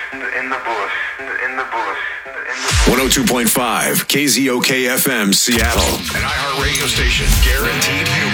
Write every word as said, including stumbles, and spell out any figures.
in the bush, in the bush, in the bush. one oh two point five K Z O K F M, Seattle. An iHeartRadio station guaranteed